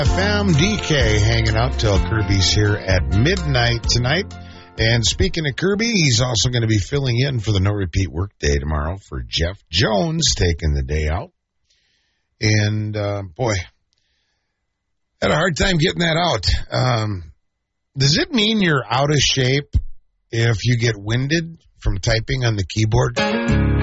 FM DK hanging out till Kirby's here at midnight tonight. And speaking of Kirby, he's also going to be filling in for the no repeat work day tomorrow for Jeff Jones taking the day out. And boy, had a hard time getting that out. Does it mean you're out of shape if you get winded from typing on the keyboard?